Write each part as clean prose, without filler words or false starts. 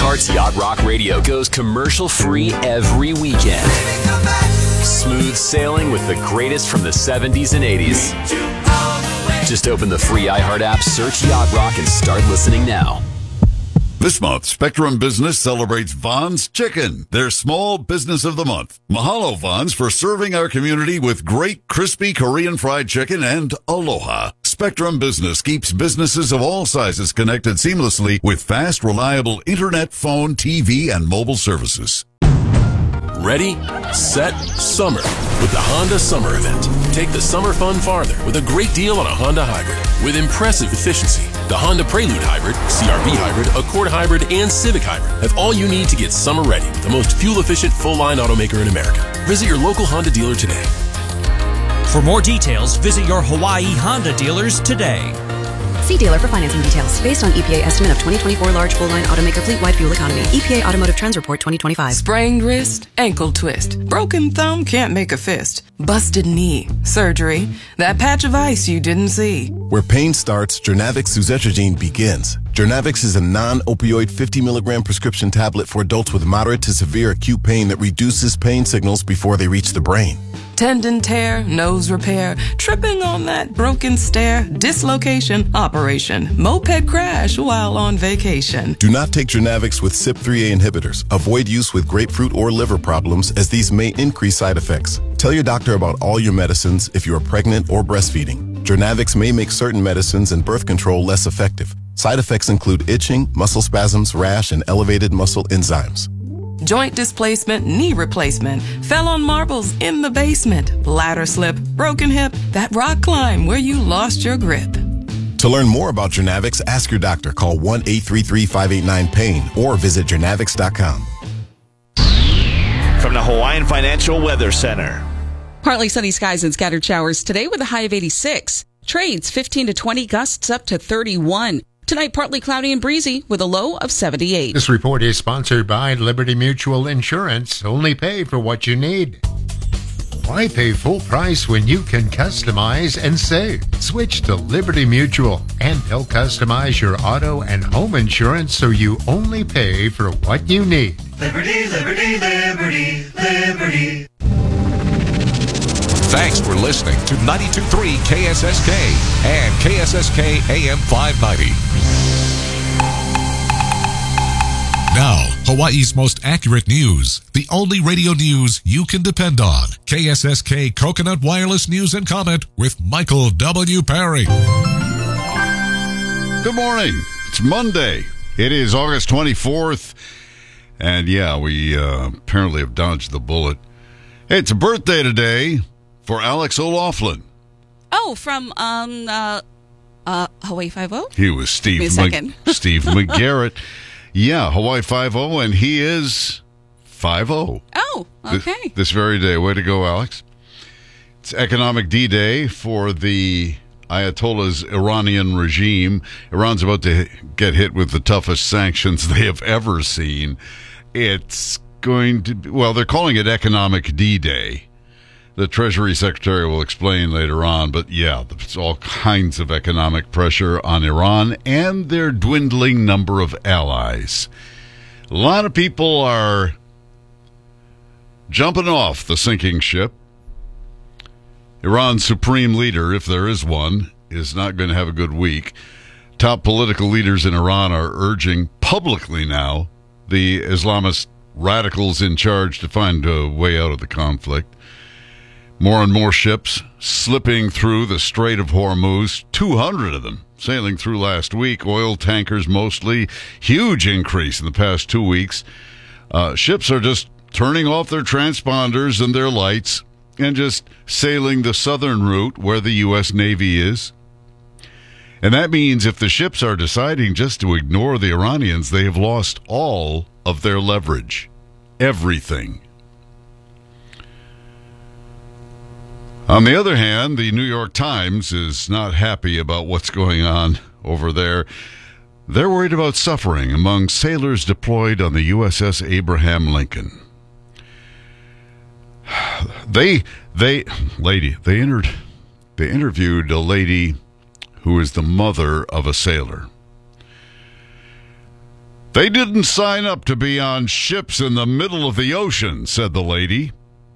Iheart's Yacht Rock Radio goes commercial-free every weekend. Smooth sailing with the greatest from the 70s and 80s. Just open the free iHeart app, search Yacht Rock, and start listening now. This month, Spectrum Business celebrates Vaughn's Chicken, their small business of the month. Mahalo, Vaughn's, for serving our community with great crispy Korean fried chicken, and aloha. Spectrum Business keeps businesses of all sizes connected seamlessly with fast, reliable internet, phone, TV, and mobile services. Ready, set, summer with the Honda Summer Event. Take the summer fun farther with a great deal on a Honda Hybrid with impressive efficiency. The Honda Prelude Hybrid, CR-V Hybrid, Accord Hybrid, and Civic Hybrid have all you need to get summer ready with the most fuel-efficient full-line automaker in America. Visit your local Honda dealer today. For more details, visit your Hawaii Honda dealers today. See dealer for financing details. Based on EPA estimate of 2024 large full-line automaker fleet-wide fuel economy. EPA Automotive Trends Report 2025. Sprained wrist, ankle twist. Broken thumb can't make a fist. Busted knee, surgery. That patch of ice you didn't see. Where pain starts, Jernavix suzetrigine begins. Jernavix is a non-opioid 50 milligram prescription tablet for adults with moderate to severe acute pain that reduces pain signals before they reach the brain. Tendon tear, nose repair, tripping on that broken stair, dislocation, operation, moped crash while on vacation. Do not take Jernavix with CYP3A inhibitors. Avoid use with grapefruit or liver problems, as these may increase side effects. Tell your doctor about all your medicines if you are pregnant or breastfeeding. Jernavix may make certain medicines and birth control less effective. Side effects include itching, muscle spasms, rash, and elevated muscle enzymes. Joint displacement, knee replacement, fell on marbles in the basement, ladder slip, broken hip, that rock climb where you lost your grip. To learn more about Jernavix, ask your doctor. Call 1-833-589-PAIN or visit jernavix.com. From the Hawaiian Financial Weather Center. Partly sunny skies and scattered showers today with a high of 86. Trades 15 to 20, gusts up to 31. Tonight, partly cloudy and breezy with a low of 78. This report is sponsored by Liberty Mutual Insurance. Only pay for what you need. Why pay full price when you can customize and save? Switch to Liberty Mutual, and they'll customize your auto and home insurance so you only pay for what you need. Liberty, liberty, liberty, liberty. Thanks for listening to 92.3 KSSK and KSSK AM 590. Now, Hawaii's most accurate news. The only radio news you can depend on. KSSK Coconut Wireless News and Comment with Michael W. Perry. Good morning. It's Monday. It is August 24th. And yeah, we apparently have dodged the bullet. Hey, it's a birthday today for Alex O'Loughlin. Oh, from Hawaii Five-0? He was Steve Steve McGarrett. Yeah, Hawaii 5-0, and he is 5-0. Oh, okay. This very day. Way to go, Alex. It's Economic D-Day for the Ayatollah's Iranian regime. Iran's about to get hit with the toughest sanctions they have ever seen. It's going to be, well, they're calling it Economic D-Day. The Treasury Secretary will explain later on, but yeah, there's all kinds of economic pressure on Iran and their dwindling number of allies. A lot of people are jumping off the sinking ship. Iran's supreme leader, if there is one, is not going to have a good week. Top political leaders in Iran are urging publicly now the Islamist radicals in charge to find a way out of the conflict. More and more ships slipping through the Strait of Hormuz, 200 of them sailing through last week. Oil tankers mostly. Huge increase in the past 2 weeks. Ships are just turning off their transponders and their lights and just sailing the southern route where the U.S. Navy is. And that means if the ships are deciding just to ignore the Iranians, they have lost all of their leverage. Everything. On the other hand, the New York Times is not happy about what's going on over there. They're worried about suffering among sailors deployed on the USS Abraham Lincoln. They interviewed a lady who is the mother of a sailor. They didn't sign up to be on ships in the middle of the ocean, said the lady.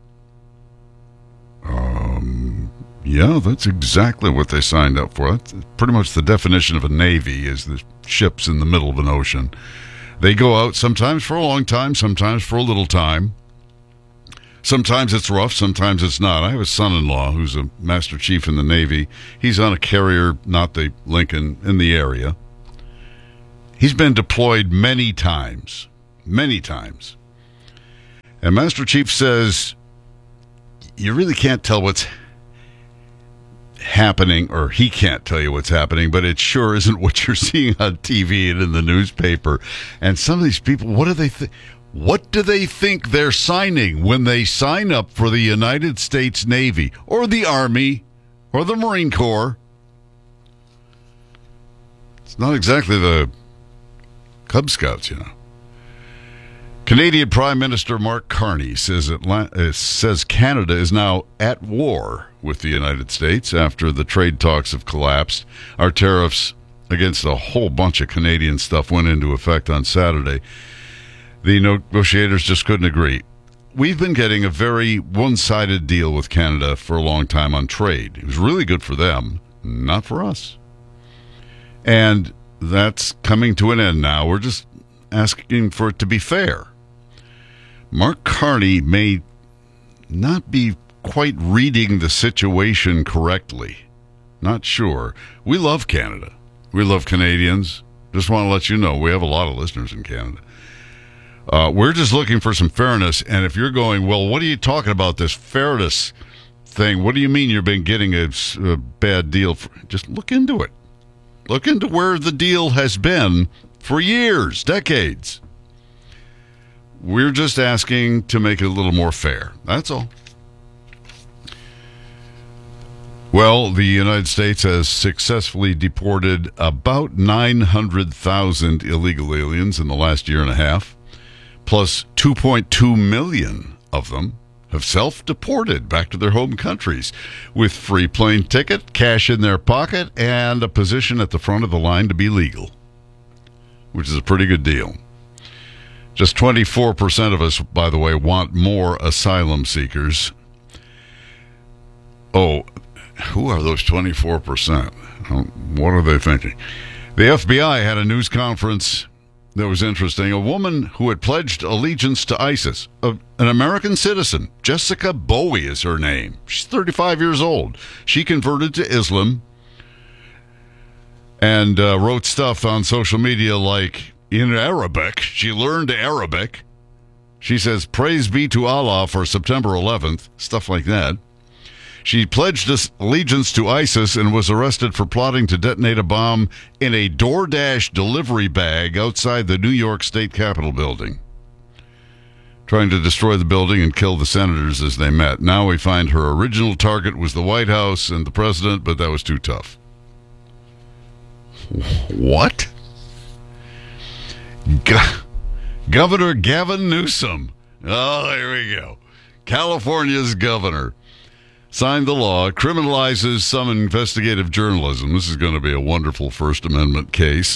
Yeah, that's exactly what they signed up for. That's pretty much the definition of a navy, is the ships in the middle of an ocean. They go out sometimes for a long time, sometimes for a little time. Sometimes it's rough, sometimes it's not. I have a son-in-law who's a Master Chief in the Navy. He's on a carrier, not the Lincoln, in the area. He's been deployed many times. And Master Chief says, you really can't tell what's happening, or he can't tell you what's happening, but it sure isn't what you're seeing on TV and in the newspaper. And some of these people, what do they think? What do they think they're signing when they sign up for the United States Navy or the Army or the Marine Corps? It's not exactly the Cub Scouts, you know. Canadian Prime Minister Mark Carney says Canada is now at war with the United States after the trade talks have collapsed. Our tariffs against a whole bunch of Canadian stuff went into effect on Saturday. The negotiators just couldn't agree. We've been getting a very one-sided deal with Canada for a long time on trade. It was really good for them, not for us. And that's coming to an end now. We're just asking for it to be fair. Mark Carney may not be quite reading the situation correctly. Not sure. We love Canada. We love Canadians. Just want to let you know, we have a lot of listeners in Canada. We're just looking for some fairness, and if you're going, well, what are you talking about, this fairness thing? What do you mean you've been getting a bad deal? Just look into it. Look into where the deal has been for years, decades. We're just asking to make it a little more fair. That's all. Well, the United States has successfully deported about 900,000 illegal aliens in the last year and a half. Plus 2.2 million of them have self-deported back to their home countries with free plane ticket, cash in their pocket, and a position at the front of the line to be legal, which is a pretty good deal. Just 24% of us, by the way, want more asylum seekers. Oh, who are those 24%? What are they thinking? The FBI had a news conference that was interesting. A woman who had pledged allegiance to ISIS, an American citizen, Jessica Bowie is her name. She's 35 years old. She converted to Islam and wrote stuff on social media like in Arabic. She learned Arabic. She says, "Praise be to Allah for September 11th," stuff like that. She pledged allegiance to ISIS and was arrested for plotting to detonate a bomb in a DoorDash delivery bag outside the New York State Capitol building, trying to destroy the building and kill the senators as they met. Now we find her original target was the White House and the president, but that was too tough. What? Governor Gavin Newsom. Oh, here we go. California's governor signed the law, criminalizes some investigative journalism. This is going to be a wonderful First Amendment case.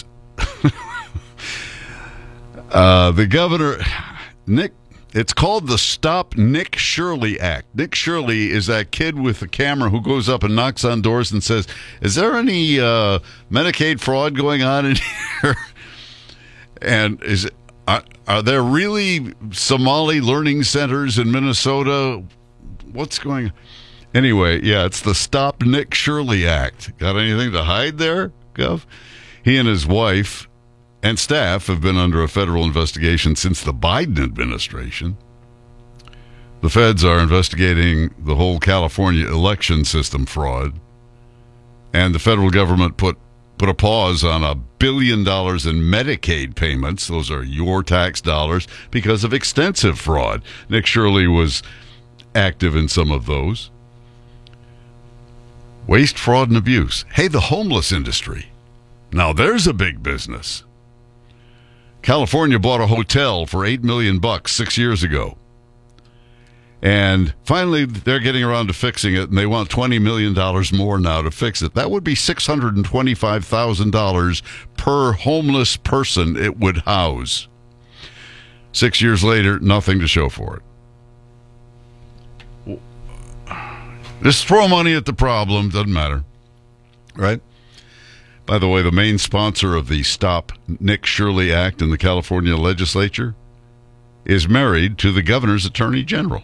The governor, it's called the Stop Nick Shirley Act. Nick Shirley is that kid with the camera who goes up and knocks on doors and says, "Is there any Medicaid fraud going on in here?" And are there really Somali learning centers in Minnesota? What's going on? Anyway, yeah, it's the Stop Nick Shirley Act. Got anything to hide there, Gov? He and his wife and staff have been under a federal investigation since the Biden administration. The feds are investigating the whole California election system fraud. And the federal government put a pause on $1 billion in Medicaid payments. Those are your tax dollars because of extensive fraud. Nick Shirley was active in some of those. Waste, fraud, and abuse. Hey, the homeless industry. Now there's a big business. California bought a hotel for $8 million 6 years ago. And finally, they're getting around to fixing it, and they want $20 million more now to fix it. That would be $625,000 per homeless person it would house. 6 years later, nothing to show for it. Just throw money at the problem, doesn't matter. Right? By the way, the main sponsor of the Stop Nick Shirley Act in the California legislature is married to the governor's attorney general.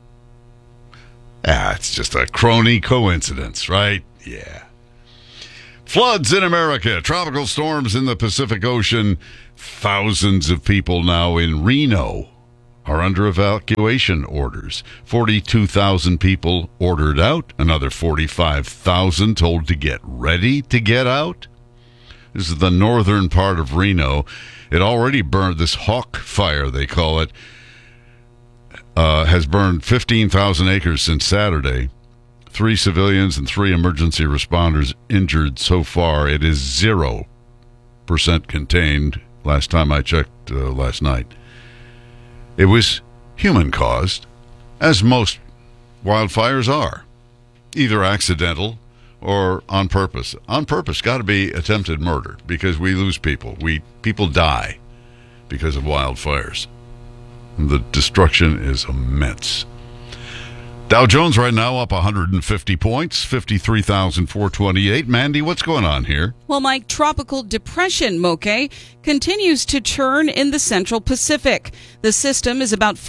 It's just a crony coincidence, right? Yeah. Floods in America, tropical storms in the Pacific Ocean. Thousands of people now in Reno are under evacuation orders. 42,000 people ordered out, another 45,000 told to get ready to get out. This is the northern part of Reno. It already burned, this Hawk fire, they call it, has burned 15,000 acres since Saturday. 3 civilians and 3 emergency responders injured so far. It is 0% contained last time I checked last night. It was human-caused, as most wildfires are, either accidental or on purpose. On purpose, got to be attempted murder because we lose people. People die because of wildfires. The destruction is immense. Dow Jones right now up 150 points, 53,428. Mandy, what's going on here? Well, Mike, tropical depression, Moke, continues to churn in the central Pacific. The system is about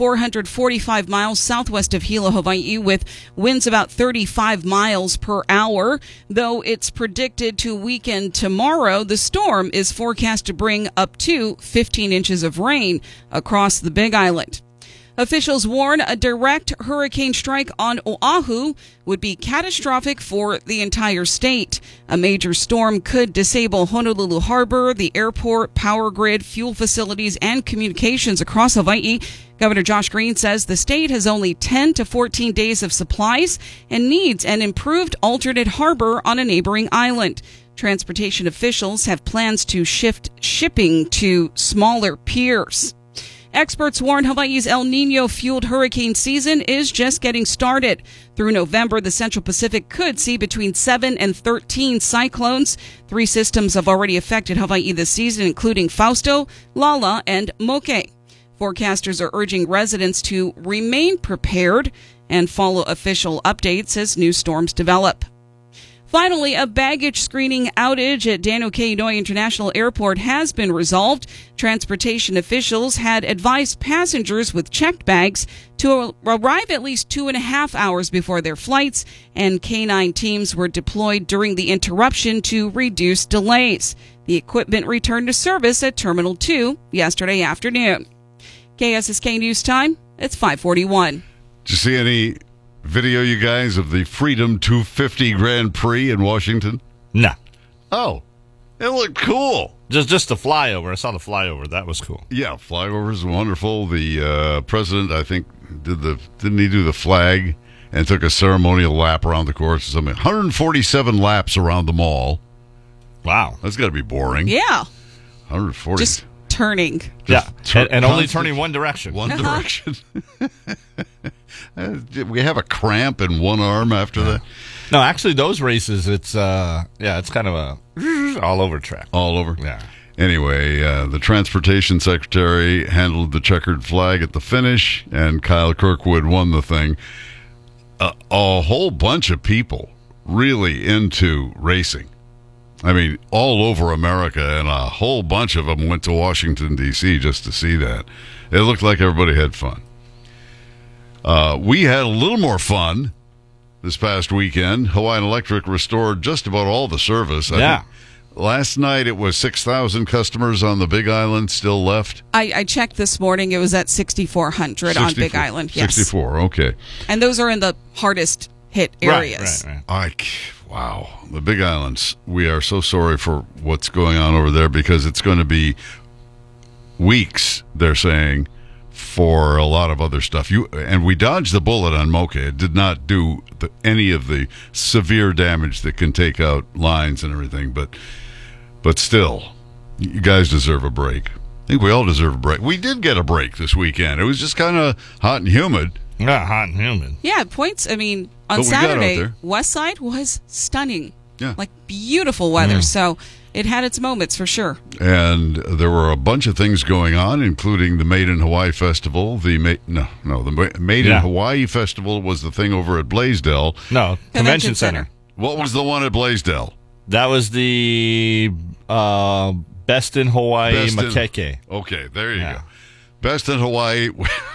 445 miles southwest of Hilo, Hawaii, with winds about 35 miles per hour. Though it's predicted to weaken tomorrow, the storm is forecast to bring up to 15 inches of rain across the Big Island. Officials warn a direct hurricane strike on Oahu would be catastrophic for the entire state. A major storm could disable Honolulu Harbor, the airport, power grid, fuel facilities, and communications across Hawaii. Governor Josh Green says the state has only 10 to 14 days of supplies and needs an improved alternate harbor on a neighboring island. Transportation officials have plans to shift shipping to smaller piers. Experts warn Hawaii's El Nino-fueled hurricane season is just getting started. Through November, the Central Pacific could see between 7 and 13 cyclones. 3 systems have already affected Hawaii this season, including Fausto, Lala, and Moke. Forecasters are urging residents to remain prepared and follow official updates as new storms develop. Finally, a baggage screening outage at Daniel K. Inouye International Airport has been resolved. Transportation officials had advised passengers with checked bags to arrive at least 2.5 hours before their flights, and K-9 teams were deployed during the interruption to reduce delays. The equipment returned to service at Terminal 2 yesterday afternoon. KSSK News Time, it's 5:41. Did you see any video, you guys, of the Freedom 250 Grand Prix in Washington? No. Oh, it looked cool. Just the flyover. I saw the flyover. That was cool. Yeah, flyover is wonderful. The president, I think, didn't he do the flag and took a ceremonial lap around the course or something? 147 laps around the mall. Wow. That's got to be boring. Yeah. 140. Just turning. And only turning one direction. One direction. We have a cramp in one arm after that. No, actually, those races, it's kind of a all over track. All over? Yeah. Anyway, the transportation secretary handled the checkered flag at the finish, and Kyle Kirkwood won the thing. A whole bunch of people really into racing. I mean, all over America, and a whole bunch of them went to Washington, D.C. just to see that. It looked like everybody had fun. We had a little more fun this past weekend. Hawaiian Electric restored just about all the service. I think last night it was 6,000 customers on the Big Island still left. I checked this morning. It was at 6,400 on Big Island. Yes. 64, okay. And those are in the hardest hit areas. Right. Wow. The Big Islands, we are so sorry for what's going on over there because it's going to be weeks, they're saying, for a lot of other stuff. And we dodged the bullet on Moke. It did not do any of the severe damage that can take out lines and everything. But still, you guys deserve a break. I think we all deserve a break. We did get a break this weekend. It was just kind of hot and humid. Yeah, hot and humid. Yeah, points. I mean, on But we got out Saturday, there. West Side was stunning. Yeah. Like beautiful weather. So it had its moments for sure. And there were a bunch of things going on, including the Made in Hawaii Festival. The Made in Hawaii Festival was the thing over at Blaisdell. No, Convention Center. What was the one at Blaisdell? That was the Best in Hawaii Makeke. Okay, there you go. Best in Hawaii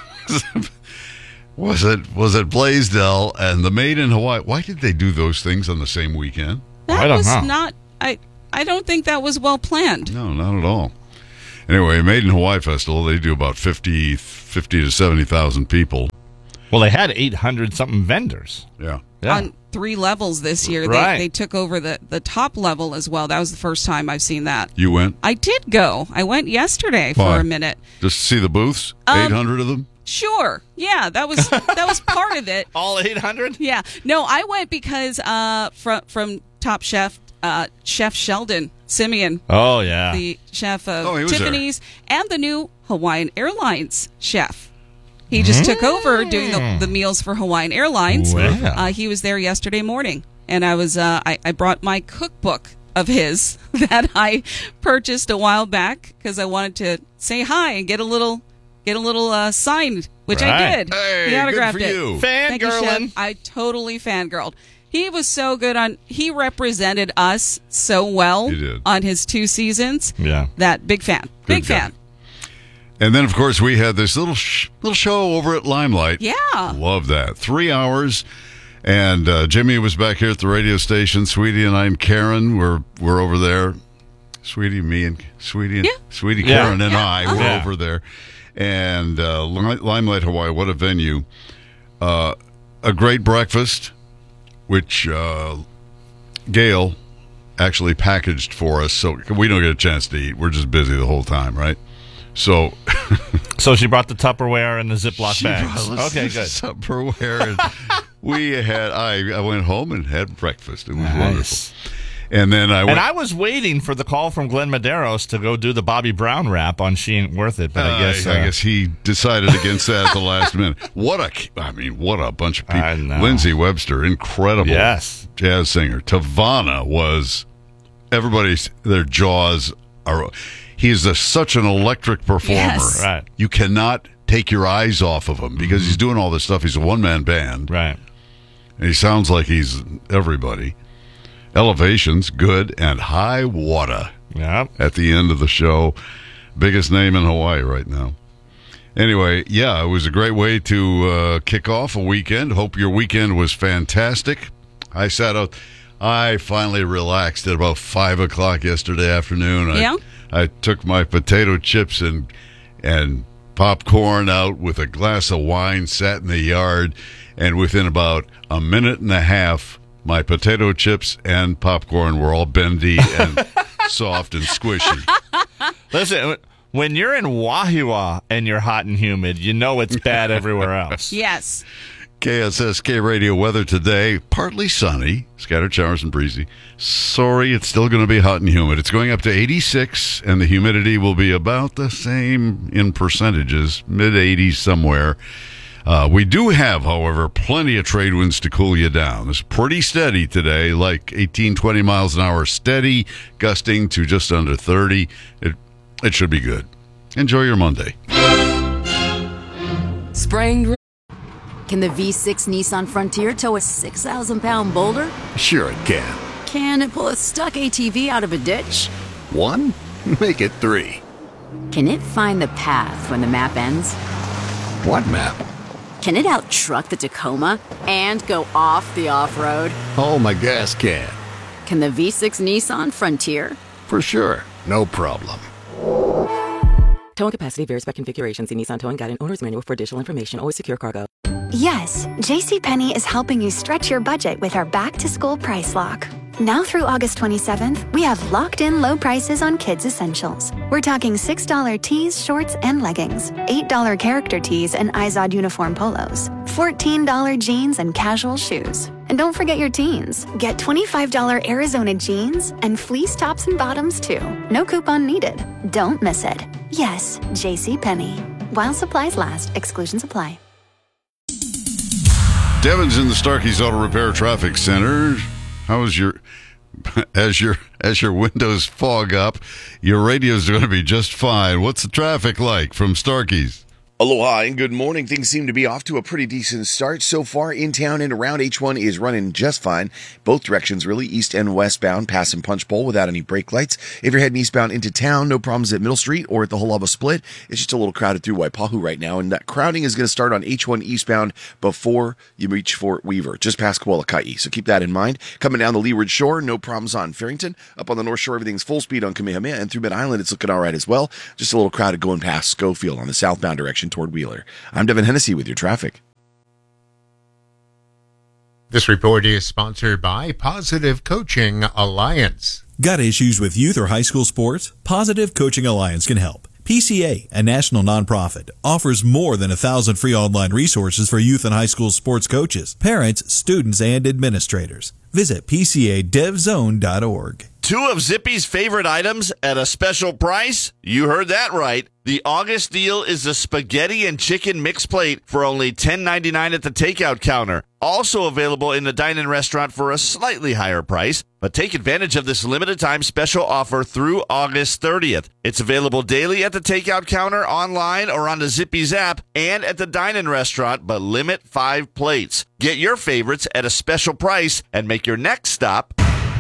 was at Blaisdell, and the Made in Hawaii. Why did they do those things on the same weekend? That was not. I don't think that was well planned. No, not at all. Anyway, Made in Hawaii Festival, they do about 50 to 70,000 people. Well, they had 800-something vendors. Yeah. On 3 levels this year. Right. They took over the top level as well. That was the first time I've seen that. You went? I did go. I went yesterday Why? for a minute. Just to see the booths? 800 of them? Sure. Yeah, that was part of it. All 800? Yeah. No, I went because from Top Chef, Chef Sheldon Simeon. Oh, yeah. The chef of he was Tiffany's and the new Hawaiian Airlines chef. He just took over doing the meals for Hawaiian Airlines. Wow. He was there yesterday morning, and I was I brought my cookbook of his that I purchased a while back because I wanted to say hi and get a little signed, which I did. Hey, he autographed good for it. you. Thank you, Fangirling. Chef. I totally fangirled. He was so good he represented us so well He did. on his 2 seasons. Yeah. That big fan. Good Big guy. fan. And then, of course, we had this little show over at Limelight. Yeah. Love that. 3 hours. And Jimmy was back here at the radio station. Sweetie and I and Karen were over there. Sweetie, Karen and I were over there. And Limelight Hawaii, what a venue. A great breakfast, which Gail actually packaged for us, so we don't get a chance to eat. We're just busy the whole time, right? So she brought the Tupperware and the Ziploc bags. Okay, good. Tupperware. And I went home and had breakfast. It was wonderful. And then I was waiting for the call from Glenn Medeiros to go do the Bobby Brown rap on She Ain't Worth It, but I guess he decided against that at the last minute. What a bunch of people. I know. Lindsay Webster, incredible jazz singer. Tavana was, their jaws are, he is such an electric performer. Yes. Right. You cannot take your eyes off of him because he's doing all this stuff. He's a one-man band. Right. And he sounds like he's everybody. Elevations, good, and high water. Yep. At the end of the show. Biggest name in Hawaii right now. Anyway, yeah, it was a great way to kick off a weekend. Hope your weekend was fantastic. I sat out. I finally relaxed at about 5 o'clock yesterday afternoon. I took my potato chips and popcorn out with a glass of wine, sat in the yard, and within about a minute and a half, my potato chips and popcorn were all bendy and soft and squishy. Listen, when you're in Wahiawa and you're hot and humid, you know it's bad everywhere else. Yes. KSSK radio weather today, partly sunny, scattered showers and breezy. Sorry, it's still going to be hot and humid. It's going up to 86, and the humidity will be about the same in percentages, mid-80s somewhere. We do have, however, plenty of trade winds to cool you down. It's pretty steady today, like 18, 20 miles an hour steady, gusting to just under 30. It should be good. Enjoy your Monday. Spraying. Can the V6 Nissan Frontier tow a 6,000-pound boulder? Sure it can. Can it pull a stuck ATV out of a ditch? 1? Make it 3. Can it find the path when the map ends? What map? Can it out-truck the Tacoma and go off the off-road? Oh, my gas can. Can the V6 Nissan Frontier? For sure. No problem. Towing capacity varies by configuration. See Nissan Towing Guide and Owner's Manual for additional information. Always secure cargo. Yes, JCPenney is helping you stretch your budget with our back-to-school price lock. Now through August 27th, we have locked-in low prices on kids' essentials. We're talking $6 tees, shorts, and leggings, $8 character tees and Izod uniform polos, $14 jeans and casual shoes. And don't forget your teens. Get $25 Arizona jeans and fleece tops and bottoms, too. No coupon needed. Don't miss it. Yes, JCPenney. While supplies last, exclusions apply. Devin's in the Starkey's Auto Repair Traffic Center. How is your... As your windows fog up, your radio's going to be just fine. What's the traffic like from Starkey's? Aloha and good morning. Things seem to be off to a pretty decent start so far in town and around. H1 is running just fine. Both directions really, east and westbound, passing Punch Bowl without any brake lights. If you're heading eastbound into town, no problems at Middle Street or at the Holava Split. It's just a little crowded through Waipahu right now, and that crowding is going to start on H1 eastbound before you reach Fort Weaver, just past Kawalakai. So keep that in mind. Coming down the Leeward Shore, no problems on Farrington. Up on the North Shore, everything's full speed on Kamehameha, and through Mid-Island, it's looking all right as well. Just a little crowded going past Schofield on the southbound direction toward Wheeler. I'm Devin Hennessy with your traffic. This report is sponsored by Positive Coaching Alliance. Got issues with youth or high school sports? Positive Coaching Alliance can help. PCA, a national nonprofit, offers more than 1,000 free online resources for youth and high school sports coaches, parents, students, and administrators. Visit PCADevZone.org. 2 of Zippy's favorite items at a special price? You heard that right. The August deal is the spaghetti and chicken mixed plate for only $10.99 at the takeout counter. Also available in the dine-in restaurant for a slightly higher price. But take advantage of this limited time special offer through August 30th. It's available daily at the takeout counter, online, or on the Zippy's app, and at the dine-in restaurant, but limit 5 plates. Get your favorites at a special price and make your next stop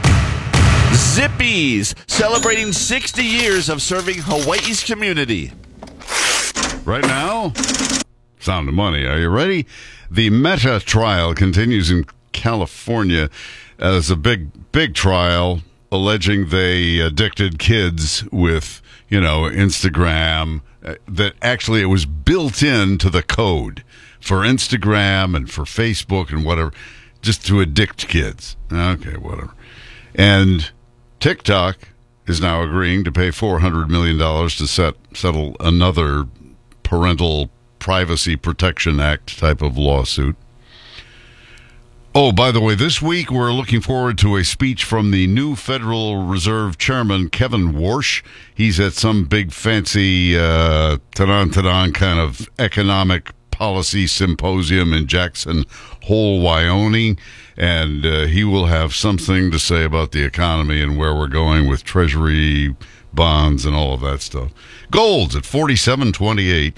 Zippy's, celebrating 60 years of serving Hawaii's community. Right now, sound of money. Are you ready? The Meta trial continues in California as a big trial alleging they addicted kids with, Instagram, that actually it was built into the code for Instagram and for Facebook and whatever, just to addict kids. Okay, whatever. And TikTok is now agreeing to pay $400 million to settle another Parental Privacy Protection Act type of lawsuit. Oh, by the way, this week we're looking forward to a speech from the new Federal Reserve Chairman, Kevin Warsh. He's at some big fancy ta-dan kind of economic policy symposium in Jackson Hole, Wyoming, and he will have something to say about the economy and where we're going with Treasury bonds and all of that stuff. Gold's at $47.28.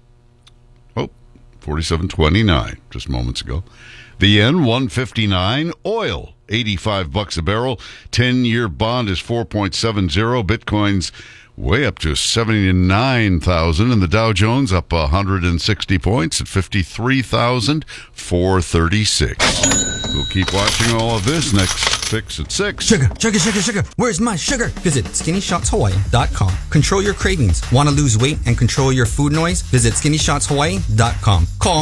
Oh, $47.29 just moments ago. The yen, $1.59. Oil, $85 a barrel. 10-year bond is 4.70. Bitcoin's way up to 79,000, and the Dow Jones up 160 points at 53,436. We'll keep watching all of this. Next fix at 6. Sugar. Where's my sugar? Visit SkinnyShotsHawaii.com. Control your cravings. Want to lose weight and control your food noise? Visit SkinnyShotsHawaii.com. Call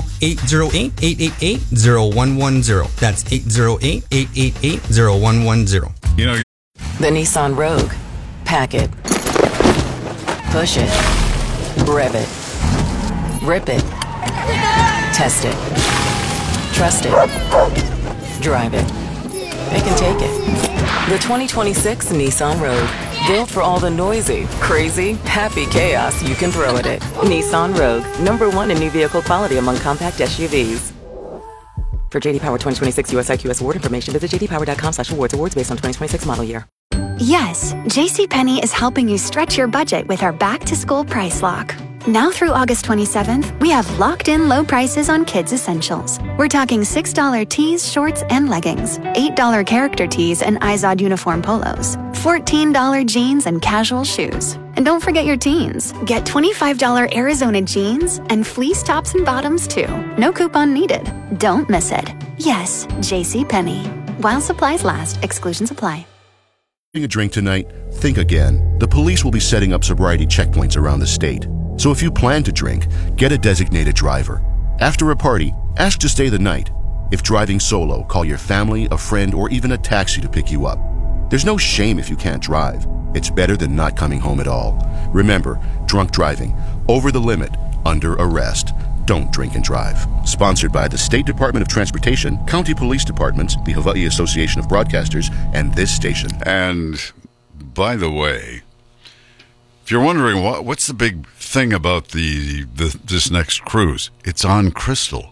808-888-0110. That's 808-888-0110. The Nissan Rogue. Pack it. Push it. Rev it. Rip it. Test it. Trust it. Drive it. It can take it. The 2026 Nissan Rogue. Built for all the noisy, crazy, happy chaos you can throw at it. Nissan Rogue. #1 in new vehicle quality among compact SUVs. For JD Power 2026 USIQS award information, visit jdpower.com/awards. Awards based on 2026 model year. Yes, JCPenney is helping you stretch your budget with our back-to-school price lock. Now through August 27th, we have locked-in low prices on kids' essentials. We're talking $6 tees, shorts, and leggings, $8 character tees and Izod uniform polos, $14 jeans and casual shoes. And don't forget your teens. Get $25 Arizona jeans and fleece tops and bottoms, too. No coupon needed. Don't miss it. Yes, JCPenney. While supplies last, exclusions apply. A drink tonight? Think again. The police will be setting up sobriety checkpoints around the state. So if you plan to drink, get a designated driver. After a party, ask to stay the night. If driving solo, call your family, a friend, or even a taxi to pick you up. There's no shame if you can't drive. It's better than not coming home at all. Remember, drunk driving, over the limit, under arrest. Don't drink and drive. Sponsored by the State Department of Transportation, County Police Departments, the Hawaii Association of Broadcasters, and this station. And by the way, if you're wondering what's the big thing about this next cruise, it's on Crystal.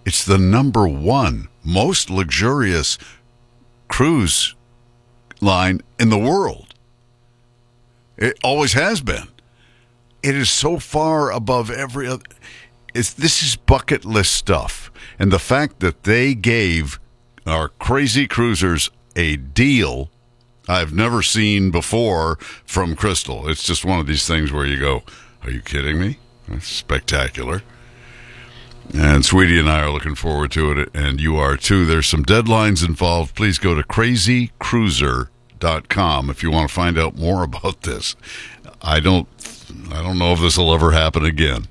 It's the number one most luxurious cruise line in the world. It always has been. It is so far above every other. This is bucket list stuff. And the fact that they gave our crazy cruisers a deal I've never seen before from Crystal. It's just one of these things where you go, are you kidding me? That's spectacular. And Sweetie and I are looking forward to it, and you are too. There's some deadlines involved. Please go to crazycruiser.com if you want to find out more about this. I don't know if this will ever happen again.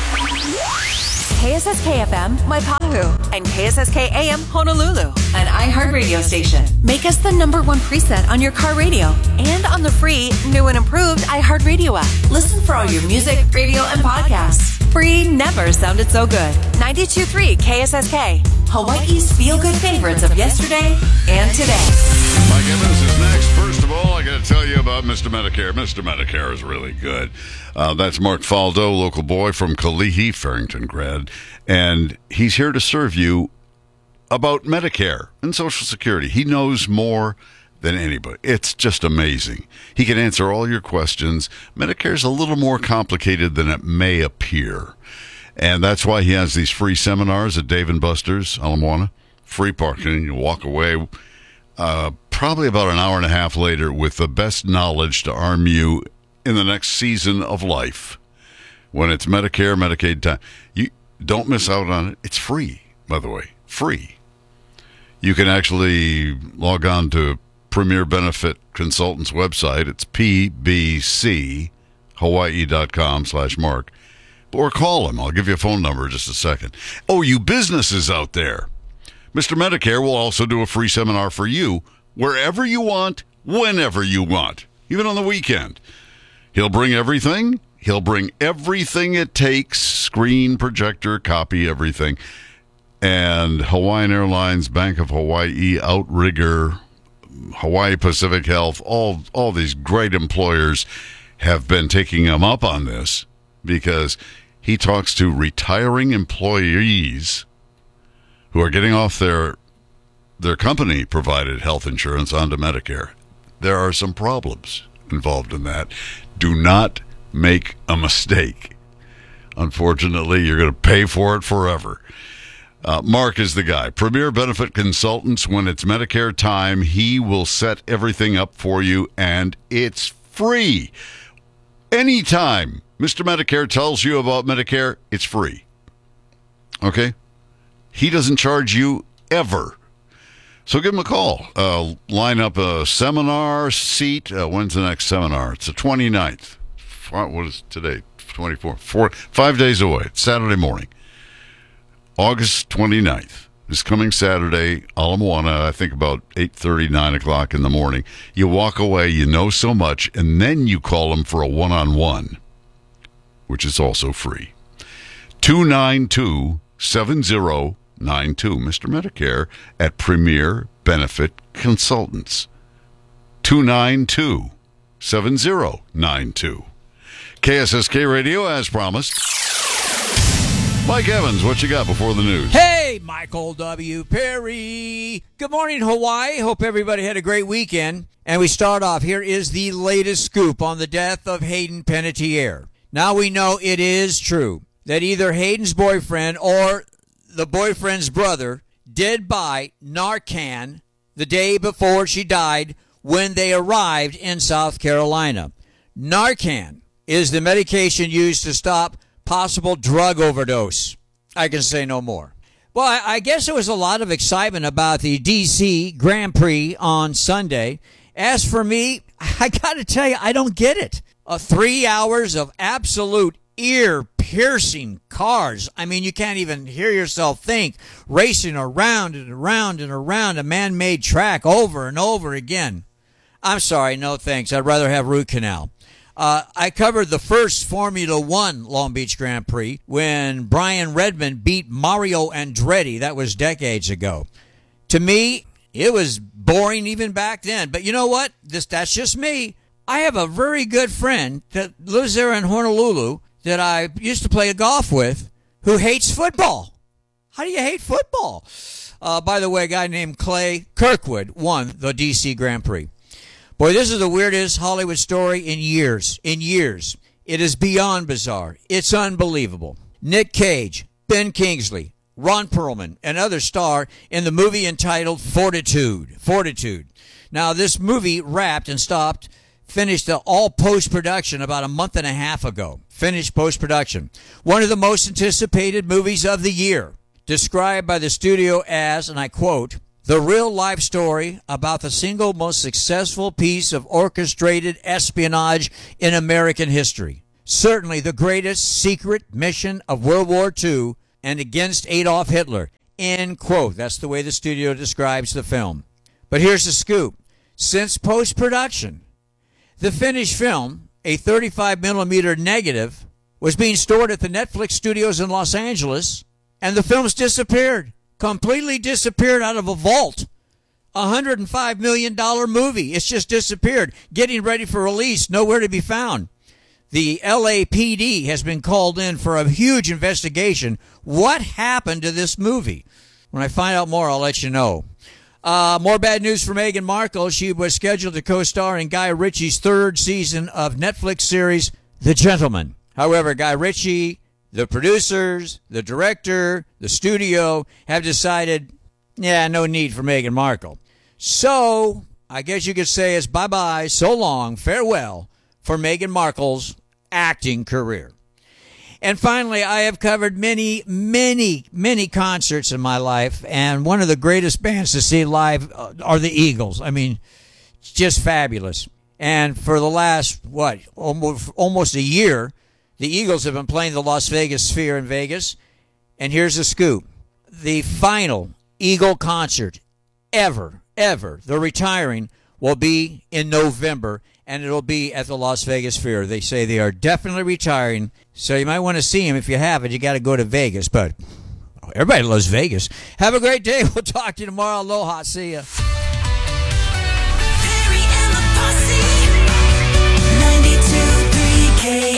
KSSK FM, Maipahu, and KSSK AM, Honolulu, an iHeartRadio station. Make us the #1 preset on your car radio and on the free, new and improved iHeartRadio app. Listen for all your music, radio, and podcasts. Free never sounded so good. 92.3 KSSK, Hawaii's feel-good favorites of yesterday and today. Mike Evans is next. First of all, I got to tell you about Mr. Medicare. Mr. Medicare is really good. That's Mark Faldo, local boy from Kalihi, Farrington grad, and he's here to serve you about Medicare and Social Security. He knows more than anybody. It's just amazing. He can answer all your questions. Medicare is a little more complicated than it may appear, and that's why he has these free seminars at Dave & Buster's, Ala Moana. Free parking. You walk away probably about an hour and a half later with the best knowledge to arm you in the next season of life. When it's Medicare, Medicaid time, you don't miss out on it. It's free, by the way, free. You can actually log on to Premier Benefit Consultants website. It's pbchawaii.com/Mark. Or call him. I'll give you a phone number in just a second. Oh, you businesses out there. Mr. Medicare will also do a free seminar for you wherever you want, whenever you want, even on the weekend. He'll bring everything. He'll bring everything it takes, screen, projector, copy, everything. And Hawaiian Airlines, Bank of Hawaii, Outrigger, Hawaii Pacific Health, all these great employers have been taking him up on this because he talks to retiring employees who are getting off their company-provided health insurance onto Medicare. There are some problems involved in that. Do not make a mistake. Unfortunately, you're going to pay for it forever. Mark is the guy. Premier Benefit Consultants, when it's Medicare time, he will set everything up for you, and it's free. Anytime Mr. Medicare tells you about Medicare, it's free. Okay? He doesn't charge you ever. So give him a call. Line up a seminar seat. When's the next seminar? It's the 29th. What is today? 24. 5 days away. It's Saturday morning. August 29th. This coming Saturday, Ala Moana, I think about 8:30, 9 o'clock in the morning. You walk away, you know so much, and then you call him for a one-on-one, which is also free. 292-7092, Mr. Medicare at Premier Benefit Consultants. 292-7092. KSSK Radio, as promised. Mike Evans, what you got before the news? Hey, Michael W. Perry. Good morning, Hawaii. Hope everybody had a great weekend. And we start off. Here is the latest scoop on the death of Hayden Panettiere. Now we know it is true that either Hayden's boyfriend or the boyfriend's brother did buy Narcan the day before she died when they arrived in South Carolina. Narcan is the medication used to stop possible drug overdose. I can say no more. Well, I guess there was a lot of excitement about the D.C. Grand Prix on Sunday. As for me, I got to tell you, I don't get it. 3 hours of absolute ear-piercing cars. I mean, you can't even hear yourself think, racing around and around and around a man-made track over and over again. I'm sorry, no thanks. I'd rather have root canal. I covered the first Formula One Long Beach Grand Prix when Brian Redmond beat Mario Andretti. That was decades ago. To me, it was boring even back then. But you know what? That's just me. I have a very good friend that lives there in Honolulu that I used to play golf with who hates football. How do you hate football? By the way, a guy named Clay Kirkwood won the D.C. Grand Prix. Boy, this is the weirdest Hollywood story in years. It is beyond bizarre. It's unbelievable. Nick Cage, Ben Kingsley, Ron Perlman, and others star in the movie entitled Fortitude. Now, this movie wrapped and finished all post-production about a month and a half ago. Finished post-production. One of the most anticipated movies of the year. Described by the studio as, and I quote, the real-life story about the single most successful piece of orchestrated espionage in American history. Certainly the greatest secret mission of World War II and against Adolf Hitler. End quote. That's the way the studio describes the film. But here's the scoop. Since post-production, the finished film, a 35mm negative, was being stored at the Netflix studios in Los Angeles, and the film's disappeared. Completely disappeared out of a vault. $105 million movie. It's just disappeared. Getting ready for release. Nowhere to be found. The LAPD has been called in for a huge investigation. What happened to this movie? When I find out more, I'll let you know. More bad news for Meghan Markle. She was scheduled to co-star in Guy Ritchie's third season of Netflix series, The Gentleman. However, Guy Ritchie, the producers, the director, the studio have decided, no need for Meghan Markle. So, I guess you could say it's bye-bye, so long, farewell for Meghan Markle's acting career. And finally, I have covered many concerts in my life, and one of the greatest bands to see live are the Eagles. I mean, just fabulous. And for the last, almost a year, the Eagles have been playing the Las Vegas Sphere in Vegas. And here's the scoop. The final Eagle concert ever, they're retiring, will be in November, and it'll be at the Las Vegas Sphere. They say they are definitely retiring, so you might want to see them. If you haven't, you got to go to Vegas, but everybody loves Vegas. Have a great day. We'll talk to you tomorrow. Aloha. See ya. Perry and the Posse. 92.3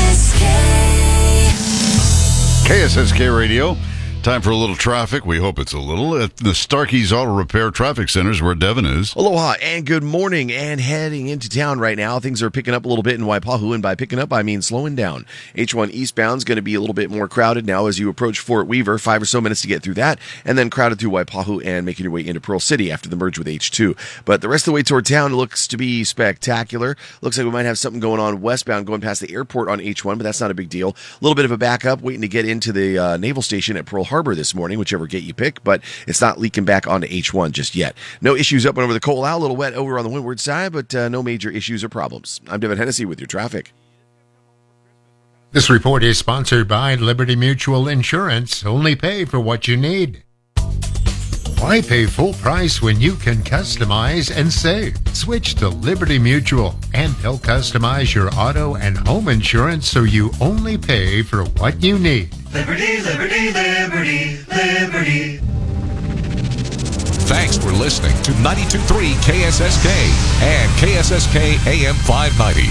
KSSK. KSSK Radio. Time for a little traffic. We hope it's a little. At the Starkey's Auto Repair Traffic Centers, where Devin is. Aloha and good morning. And heading into town right now, things are picking up a little bit in Waipahu. And by picking up, I mean slowing down. H1 eastbound is going to be a little bit more crowded now as you approach Fort Weaver. 5 or so minutes to get through that. And then crowded through Waipahu and making your way into Pearl City after the merge with H2. But the rest of the way toward town looks to be spectacular. Looks like we might have something going on westbound going past the airport on H1, but that's not a big deal. A little bit of a backup waiting to get into the naval station at Pearl Harbor this morning, whichever gate you pick, but it's not leaking back onto H1 just yet. No issues up and over the Coal Owl, a little wet over on the windward side, but no major issues or problems. I'm Devin Hennessy with your traffic. This report is sponsored by Liberty Mutual Insurance. Only pay for what you need. Why pay full price when you can customize and save? Switch to Liberty Mutual, and they'll customize your auto and home insurance so you only pay for what you need. Liberty, liberty, liberty, liberty. Thanks for listening to 92.3 KSSK and KSSK AM 590.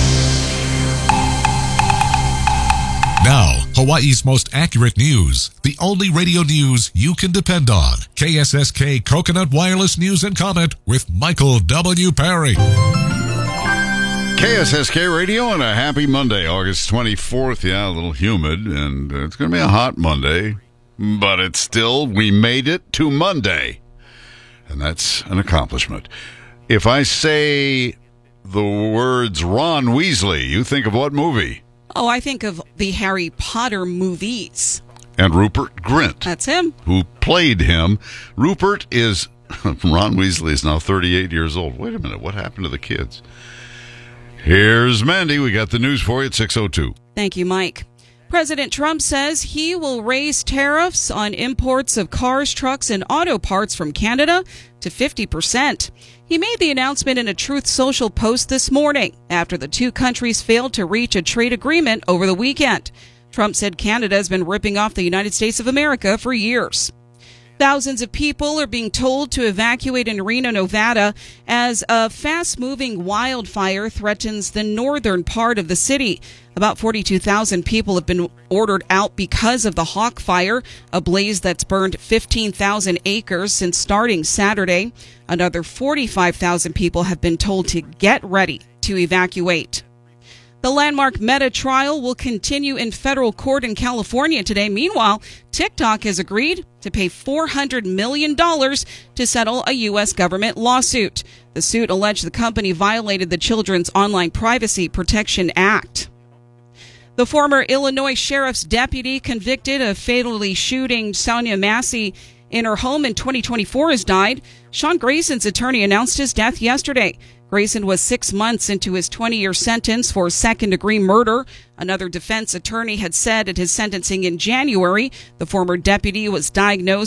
Now, Hawaii's most accurate news. The only radio news you can depend on. KSSK Coconut Wireless News and Comment with Michael W. Perry. KSSK Radio and a happy Monday, August 24th. Yeah, a little humid, and it's going to be a hot Monday, but it's still, we made it to Monday, and that's an accomplishment. If I say the words Ron Weasley, you think of what movie? Oh, I think of the Harry Potter movies. And Rupert Grint. That's him. Who played him. Rupert is, Ron Weasley is now 38 years old. Wait a minute, what happened to the kids? Here's Mandy. We got the news for you at 6:02. Thank you, Mike. President Trump says he will raise tariffs on imports of cars, trucks, and auto parts from Canada to 50%. He made the announcement in a Truth Social post this morning after the two countries failed to reach a trade agreement over the weekend. Trump said Canada has been ripping off the United States of America for years. Thousands of people are being told to evacuate in Reno, Nevada, as a fast-moving wildfire threatens the northern part of the city. About 42,000 people have been ordered out because of the Hawk Fire, a blaze that's burned 15,000 acres since starting Saturday. Another 45,000 people have been told to get ready to evacuate. The landmark Meta trial will continue in federal court in California today. Meanwhile, TikTok has agreed to pay $400 million to settle a U.S. government lawsuit. The suit alleged the company violated the Children's Online Privacy Protection Act. The former Illinois sheriff's deputy convicted of fatally shooting Sonia Massey in her home in 2024 has died. Sean Grayson's attorney announced his death yesterday. Grayson was 6 months into his 20-year sentence for second-degree murder. Another defense attorney had said at his sentencing in January, the former deputy was diagnosed